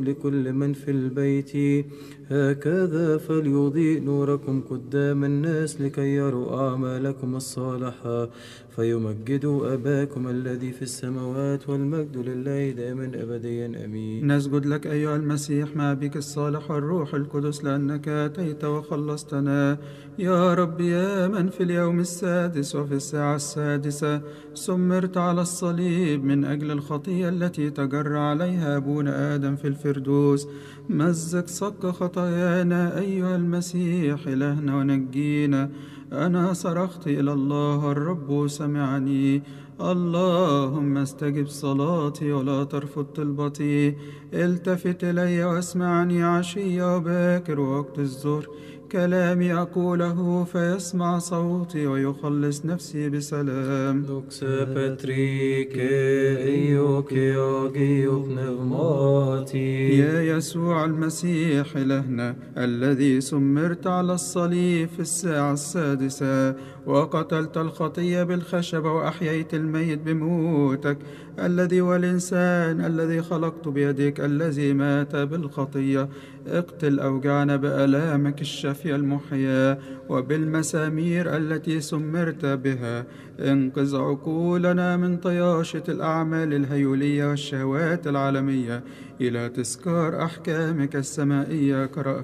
لكل من في البيت، هكذا فليضيء نوركم قدام الناس لكي يروا أعمالكم الصالحة فيمجدوا أباكم الذي في السماوات، والمجد لله دائما أبديا آمين. نسجد لك أيها المسيح مع بك الصالح والروح القدس، لأنك أتيت وخلصتنا يا رب، يا من في اليوم السادس وفي الساعة السادسة سمرت على الصليب من أجل الخطية التي تجرى عليها أبونا آدم في الفردوس. مزق صك خطايانا أيها المسيح إلهنا ونجينا. أنا صرخت إلى الله الرب سمعني، اللهم استجب صلاتي ولا ترفض طلبتي. التفت إلي واسمعني عشية وباكر ووقت الظهر، كلامي أقوله فيسمع صوتي ويخلص نفسي بسلام. Doxa Patrike Ioke Agio Pneumati. يا يسوع المسيح إلهنا الذي سمرت على الصليب في الساعة السادسة وقتلت الخطية بالخشبة وأحييت الميت بموتك، الذي والإنسان الذي خلقت بيدك الذي مات بالخطية، اقتل أوجعنا بآلامك الشافية المحياة وبالمسامير التي سمرت بها. انقذ عقولنا من طياشة الأعمال الهيولية والشهوات العالمية إلى تذكار أحكامك السمائية كرأفة